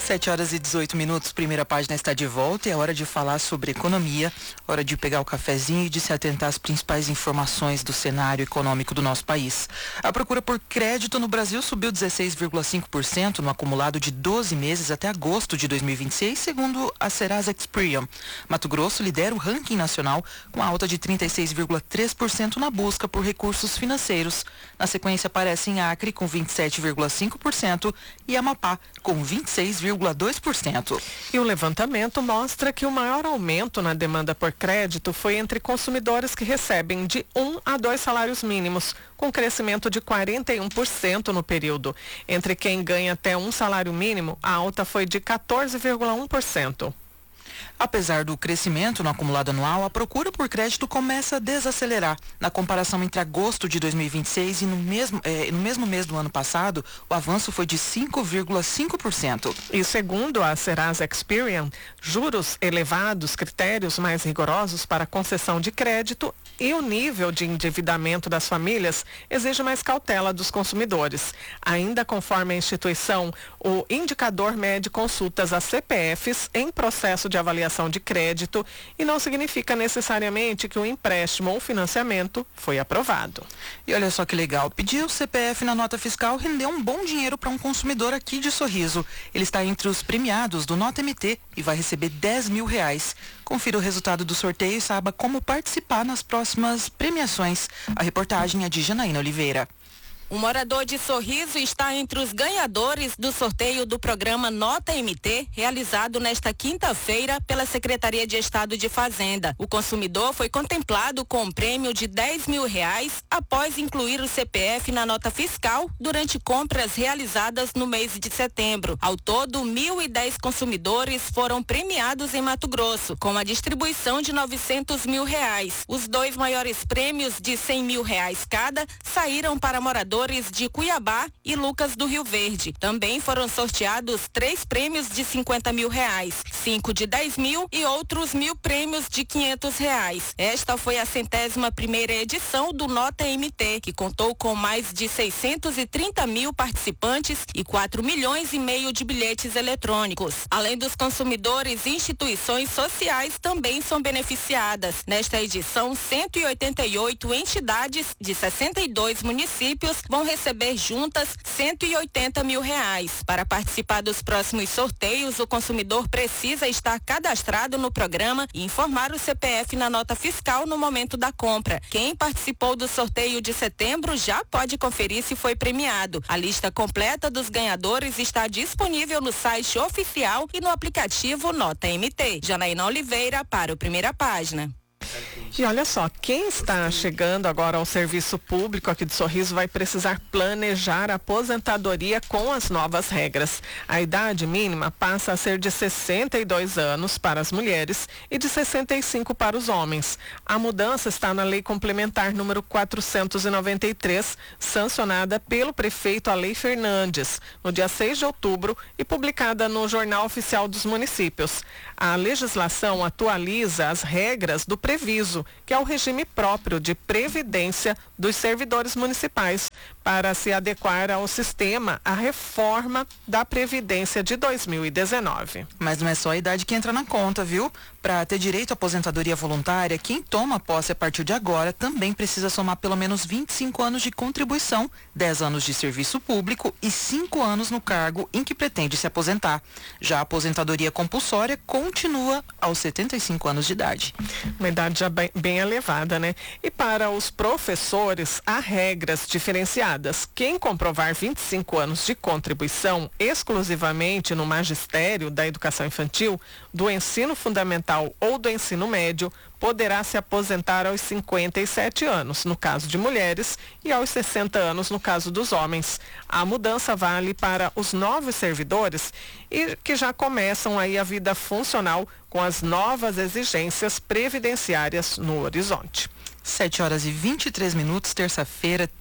7h18, primeira página está de volta e é hora de falar sobre economia, hora de pegar o cafezinho e de se atentar às principais informações do cenário econômico do nosso país. A procura por crédito no Brasil subiu 16,5% no acumulado de 12 meses até agosto de 2026, segundo a Serasa Experian. Mato Grosso lidera o ranking nacional com alta de 36,3% na busca por recursos financeiros. Na sequência aparecem Acre com 27,5% e Amapá com 26,2%. E o levantamento mostra que o maior aumento na demanda por crédito foi entre consumidores que recebem de 1 a 2 salários mínimos, com crescimento de 41% no período. Entre quem ganha até um salário mínimo, a alta foi de 14,1%. Apesar do crescimento no acumulado anual, a procura por crédito começa a desacelerar. Na comparação entre agosto de 2026 e no mesmo mês do ano passado, o avanço foi de 5,5%. E segundo a Serasa Experian, juros elevados, critérios mais rigorosos para concessão de crédito e o nível de endividamento das famílias exige mais cautela dos consumidores. Ainda conforme a instituição, o indicador mede consultas a CPFs em processo de avaliação de crédito e não significa necessariamente que o empréstimo ou financiamento foi aprovado. E olha só que legal, pedir o CPF na nota fiscal rendeu um bom dinheiro para um consumidor aqui de Sorriso. Ele está entre os premiados do Nota MT e vai receber R$10 mil. Confira o resultado do sorteio e saiba como participar nas próximas premiações. A reportagem é de Janaína Oliveira. Um morador de Sorriso está entre os ganhadores do sorteio do programa Nota MT, realizado nesta quinta-feira pela Secretaria de Estado de Fazenda. O consumidor foi contemplado com um prêmio de R$10 mil após incluir o CPF na nota fiscal durante compras realizadas no mês de setembro. Ao todo, 1.010 consumidores foram premiados em Mato Grosso, com a distribuição de R$900 mil. Os dois maiores prêmios de R$100 mil cada saíram para moradores de Cuiabá e Lucas do Rio Verde. Também foram sorteados 3 prêmios de R$50 mil, 5 de R$10 mil e outros 1.000 prêmios de R$500. Esta foi a 101ª edição do Nota MT, que contou com mais de 630 mil participantes e 4,5 milhões de bilhetes eletrônicos. Além dos consumidores, instituições sociais também são beneficiadas. Nesta edição, 188 entidades de 62 municípios vão receber juntas R$180 mil. Para participar dos próximos sorteios, o consumidor precisa estar cadastrado no programa e informar o CPF na nota fiscal no momento da compra. Quem participou do sorteio de setembro já pode conferir se foi premiado. A lista completa dos ganhadores está disponível no site oficial e no aplicativo Nota MT. Janaína Oliveira para o Primeira Página. E olha só, quem está chegando agora ao serviço público aqui de Sorriso vai precisar planejar a aposentadoria com as novas regras. A idade mínima passa a ser de 62 anos para as mulheres e de 65 para os homens. A mudança está na Lei Complementar número 493, sancionada pelo prefeito Alei Fernandes, no dia 6 de outubro e publicada no Jornal Oficial dos Municípios. A legislação atualiza as regras do Previso, que é o regime próprio de previdência dos servidores municipais, para se adequar ao sistema, à reforma da Previdência de 2019. Mas não é só a idade que entra na conta, viu? Para ter direito à aposentadoria voluntária, quem toma posse a partir de agora também precisa somar pelo menos 25 anos de contribuição, 10 anos de serviço público e 5 anos no cargo em que pretende se aposentar. Já a aposentadoria compulsória continua aos 75 anos de idade. Uma idade já bem elevada, né? E para os professores, há regras diferenciadas. Quem comprovar 25 anos de contribuição exclusivamente no magistério da educação infantil, do ensino fundamental ou do ensino médio, poderá se aposentar aos 57 anos, no caso de mulheres, e aos 60 anos, no caso dos homens. A mudança vale para os novos servidores e que já começam aí a vida funcional com as novas exigências previdenciárias no horizonte. 7h23, terça-feira,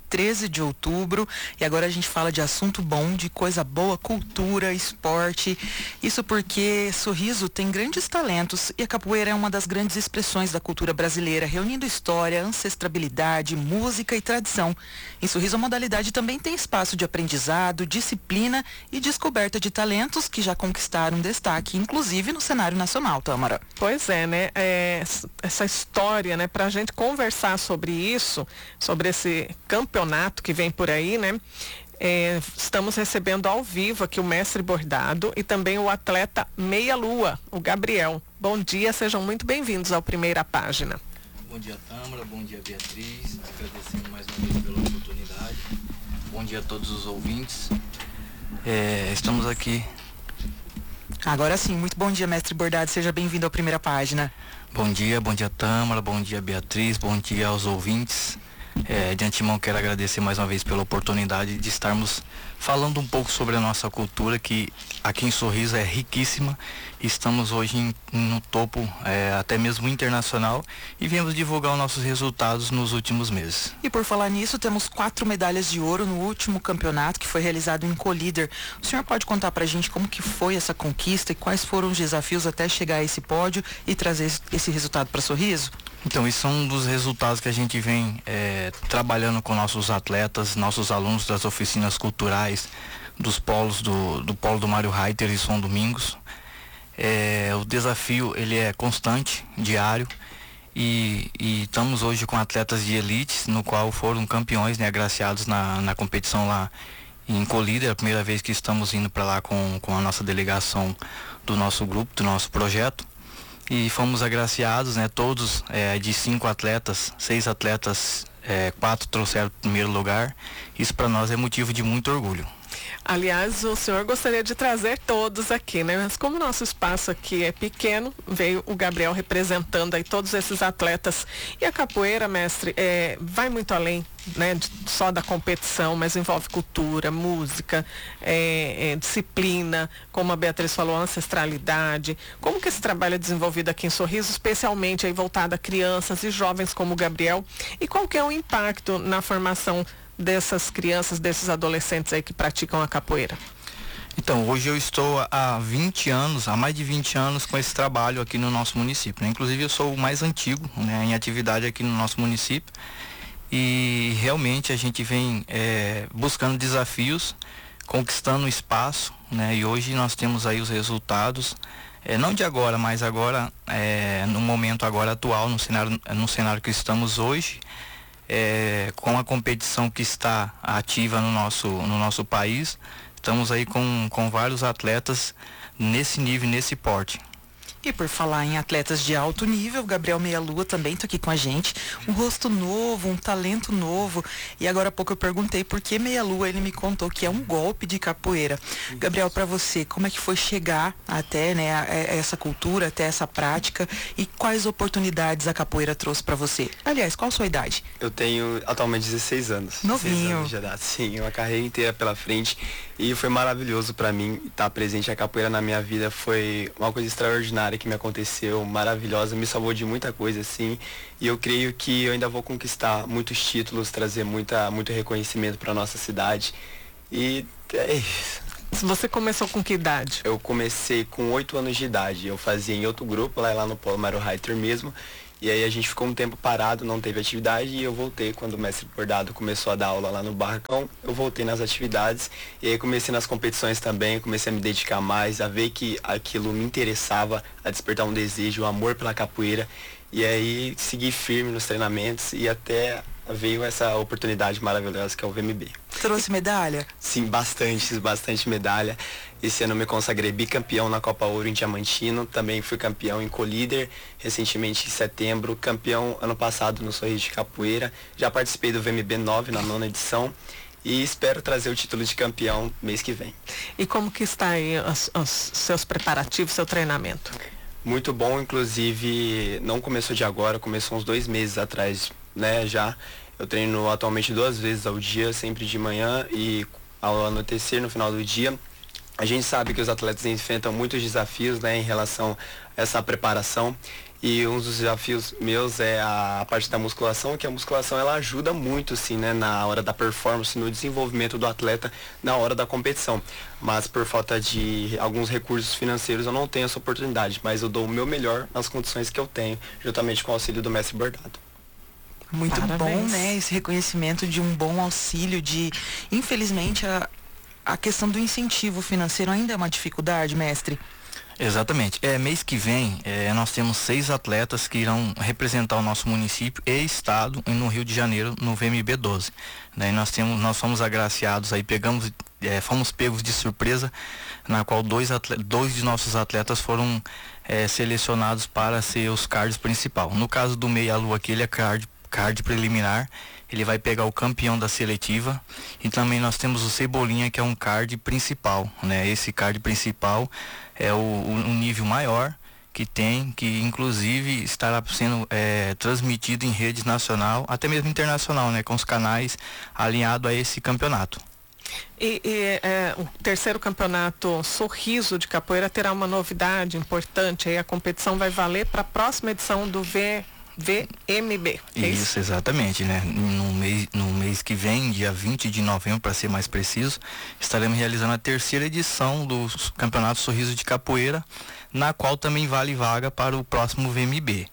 13 de outubro. E agora a gente fala de assunto bom, de coisa boa, cultura, esporte. Isso porque Sorriso tem grandes talentos e a capoeira é uma das grandes expressões da cultura brasileira, reunindo história, ancestrabilidade, música e tradição. Em Sorriso, a modalidade também tem espaço de aprendizado, disciplina e descoberta de talentos que já conquistaram destaque, inclusive no cenário nacional, Tâmara. Pois é, né? Essa história, né? Pra gente conversar sobre isso, sobre esse campeonato que vem por aí, né? Estamos recebendo ao vivo aqui o mestre bordado e também o atleta meia-lua, o Gabriel. Bom dia, sejam muito bem-vindos ao Primeira Página. Bom dia, Tâmara, bom dia, Beatriz, agradecendo mais uma vez pela oportunidade. Bom dia a todos os ouvintes. Estamos aqui. Agora sim, muito bom dia, mestre bordado, seja bem-vindo ao Primeira Página. Bom dia, Tâmara, bom dia, Beatriz, bom dia aos ouvintes. De antemão quero agradecer mais uma vez pela oportunidade de estarmos falando um pouco sobre a nossa cultura, que aqui em Sorriso é riquíssima. Estamos hoje no topo, até mesmo internacional, e viemos divulgar os nossos resultados nos últimos meses. E por falar nisso, temos 4 medalhas de ouro no último campeonato que foi realizado em Colíder. O senhor pode contar pra gente como que foi essa conquista e quais foram os desafios até chegar a esse pódio e trazer esse resultado para Sorriso? Então, isso é um dos resultados que a gente vem trabalhando com nossos atletas, nossos alunos das oficinas culturais, dos polos do polo do Mário Reiter e São Domingos. O desafio ele é constante, diário, e estamos hoje com atletas de elite, no qual foram campeões, né, agraciados na competição lá em Colíder, a primeira vez que estamos indo para lá com a nossa delegação do nosso grupo, do nosso projeto. E fomos agraciados, né? Todos de 5 atletas, 6 atletas, 4 trouxeram o primeiro lugar. Isso para nós é motivo de muito orgulho. Aliás, o senhor gostaria de trazer todos aqui, né? Mas como o nosso espaço aqui é pequeno, veio o Gabriel representando aí todos esses atletas. E a capoeira, mestre, vai muito além, né? Só da competição, mas envolve cultura, música, disciplina, como a Beatriz falou, ancestralidade. Como que esse trabalho é desenvolvido aqui em Sorriso, especialmente aí voltado a crianças e jovens como o Gabriel? E qual que é o impacto na formação dessas crianças, desses adolescentes aí que praticam a capoeira? Então, hoje eu estou há mais de 20 anos com esse trabalho aqui no nosso município, né? Inclusive eu sou o mais antigo, né, em atividade aqui no nosso município, e realmente a gente vem buscando desafios, conquistando espaço, né? E hoje nós temos aí os resultados, não de agora, mas agora, no momento agora atual, no cenário que estamos hoje, com a competição que está ativa no nosso país, estamos aí com vários atletas nesse nível, nesse porte. E por falar em atletas de alto nível, o Gabriel Meia-Lua também está aqui com a gente. Um rosto novo, um talento novo. E agora há pouco eu perguntei por que Meia-Lua, ele me contou que é um golpe de capoeira. Gabriel, para você, como é que foi chegar até, né, essa cultura, até essa prática? E quais oportunidades a capoeira trouxe para você? Aliás, qual a sua idade? Eu tenho atualmente 16 anos. Novinho. 16 anos de idade, sim, uma carreira inteira pela frente. E foi maravilhoso para mim estar presente. A capoeira na minha vida foi uma coisa extraordinária que me aconteceu, maravilhosa, me salvou de muita coisa, assim. E eu creio que eu ainda vou conquistar muitos títulos, trazer muito reconhecimento para nossa cidade. E é isso. Você começou com que idade? Eu comecei com 8 anos de idade. Eu fazia em outro grupo, lá no Polo Mário Reiter mesmo. E aí a gente ficou um tempo parado, não teve atividade, e eu voltei quando o mestre bordado começou a dar aula lá no Barracão. Eu voltei nas atividades, e aí comecei nas competições também, comecei a me dedicar mais, a ver que aquilo me interessava, a despertar um desejo, um amor pela capoeira. E aí segui firme nos treinamentos e até veio essa oportunidade maravilhosa que é o VMB. Trouxe medalha? Sim, bastante medalha. Esse ano eu me consagrei bicampeão na Copa Ouro em Diamantino, também fui campeão em Colíder, recentemente em setembro, campeão ano passado no Sorriso de Capoeira, já participei do VMB 9 na 9ª edição e espero trazer o título de campeão mês que vem. E como que está aí os seus preparativos, seu treinamento? Muito bom, inclusive não começou de agora, começou uns 2 meses atrás, né, já. Eu treino atualmente 2 vezes ao dia, sempre de manhã e ao anoitecer no final do dia. A gente sabe que os atletas enfrentam muitos desafios, né, em relação a essa preparação. E um dos desafios meus é a parte da musculação, que a musculação ela ajuda muito, assim, né, na hora da performance, no desenvolvimento do atleta na hora da competição. Mas por falta de alguns recursos financeiros eu não tenho essa oportunidade, mas eu dou o meu melhor nas condições que eu tenho, juntamente com o auxílio do mestre Bordado. Muito Parabéns. bom, né? Esse reconhecimento de um bom auxílio, infelizmente, a questão do incentivo financeiro ainda é uma dificuldade, mestre. Exatamente. Mês que vem, nós temos 6 atletas que irão representar o nosso município e estado no Rio de Janeiro, no VMB 12. Daí nós fomos agraciados aí, fomos pegos de surpresa, na qual dois de nossos atletas foram selecionados para ser os cards principal. No caso do Meia Lua aqui, ele é card preliminar, ele vai pegar o campeão da seletiva, e também nós temos o Cebolinha, que é um card principal, né? Esse card principal é o nível maior que inclusive estará sendo transmitido em rede nacional, até mesmo internacional, né? Com os canais alinhados a esse campeonato. O terceiro campeonato Sorriso de Capoeira terá uma novidade importante, aí a competição vai valer para a próxima edição do VMB. Isso, exatamente, né? No mês que vem, dia 20 de novembro, para ser mais preciso, estaremos realizando a terceira edição do Campeonato Sorriso de Capoeira, na qual também vale vaga para o próximo VMB.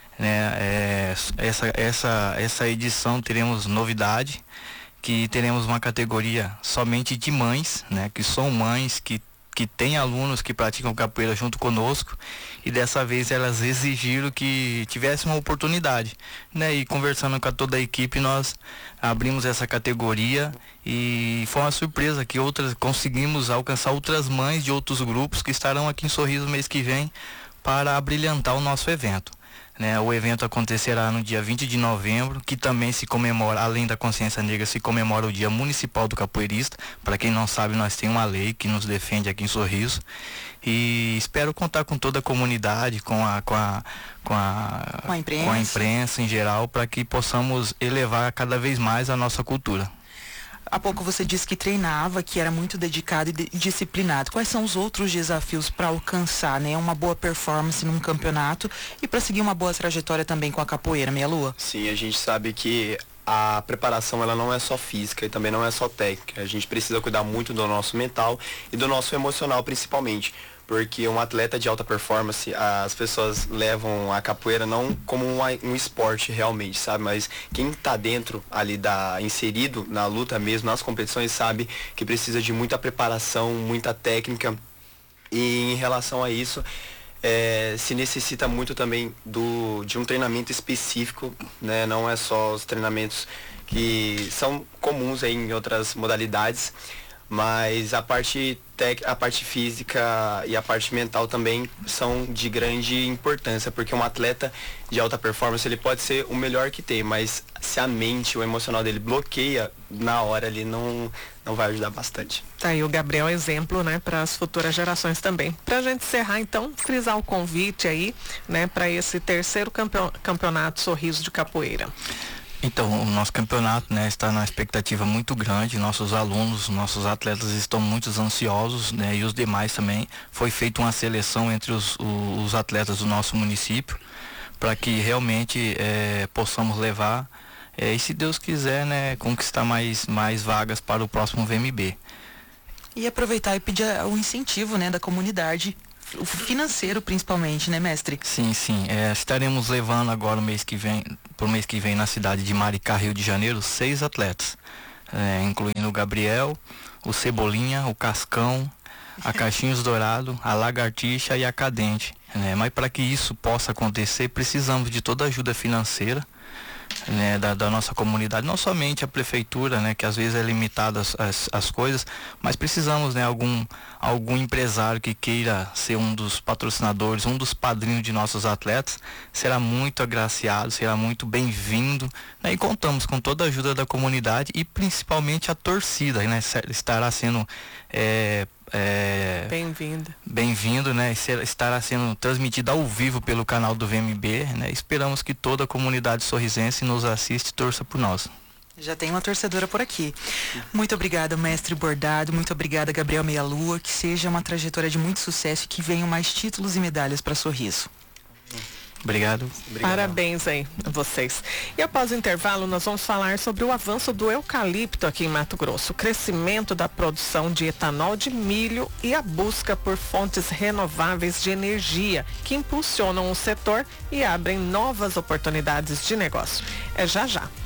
Né? Essa edição teremos novidade, que teremos uma categoria somente de mães, né? Que são mães que tem alunos que praticam capoeira junto conosco, e dessa vez elas exigiram que tivesse uma oportunidade, né? E conversando com toda a equipe, nós abrimos essa categoria, e foi uma surpresa que conseguimos alcançar outras mães de outros grupos que estarão aqui em Sorriso mês que vem para abrilhantar o nosso evento. Né? O evento acontecerá no dia 20 de novembro, que também se comemora, além da consciência negra, se comemora o Dia Municipal do Capoeirista. Para quem não sabe, nós temos uma lei que nos defende aqui em Sorriso. E espero contar com toda a comunidade, com a imprensa em geral, para que possamos elevar cada vez mais a nossa cultura. Há pouco você disse que treinava, que era muito dedicado e disciplinado. Quais são os outros desafios para alcançar, né, uma boa performance num campeonato e para seguir uma boa trajetória também com a capoeira, Meia Lua? Sim, a gente sabe que a preparação ela não é só física e também não é só técnica. A gente precisa cuidar muito do nosso mental e do nosso emocional principalmente. Porque um atleta de alta performance, as pessoas levam a capoeira não como um esporte realmente, sabe? Mas quem está dentro ali inserido na luta mesmo, nas competições, sabe que precisa de muita preparação, muita técnica. E em relação a isso, se necessita muito também de um treinamento específico, né? Não é só os treinamentos que são comuns aí em outras modalidades, mas a parte física e a parte mental também são de grande importância, porque um atleta de alta performance, ele pode ser o melhor que tem, mas se a mente, o emocional dele bloqueia na hora, ele não vai ajudar bastante. Tá aí o Gabriel exemplo, né, para as futuras gerações também. Pra gente encerrar, então, frisar o convite aí, né, para esse terceiro campeonato Sorriso de Capoeira. Então, o nosso campeonato, né, está numa expectativa muito grande. Nossos alunos, nossos atletas estão muito ansiosos, né, e os demais também. Foi feita uma seleção entre os atletas do nosso município, para que realmente possamos levar, e se Deus quiser, né, conquistar mais vagas para o próximo VMB. E aproveitar e pedir o incentivo, né, da comunidade, o financeiro principalmente, né, mestre? Sim. Estaremos levando agora pro mês que vem na cidade de Maricá, Rio de Janeiro, 6 atletas, incluindo o Gabriel, o Cebolinha, o Cascão, a Caixinhos Dourado, a Lagartixa e a Cadente. Né? Mas para que isso possa acontecer, precisamos de toda a ajuda financeira, né, da nossa comunidade, não somente a prefeitura, né, que às vezes é limitada as coisas, mas precisamos, né, algum empresário que queira ser um dos patrocinadores, um dos padrinhos de nossos atletas, será muito agraciado, será muito bem-vindo, né, e contamos com toda a ajuda da comunidade e principalmente a torcida, né, estará sendo bem-vindo, né? Estará sendo transmitido ao vivo pelo canal do VMB, né? Esperamos que toda a comunidade sorrisense nos assista e torça por nós. Já tem uma torcedora por aqui. Muito obrigada, mestre Bordado. Muito obrigada, Gabriel Meia Lua. Que seja uma trajetória de muito sucesso e que venham mais títulos e medalhas para Sorriso. Obrigado. Parabéns aí a vocês. E após o intervalo, nós vamos falar sobre o avanço do eucalipto aqui em Mato Grosso, o crescimento da produção de etanol de milho e a busca por fontes renováveis de energia que impulsionam o setor e abrem novas oportunidades de negócio. É já já.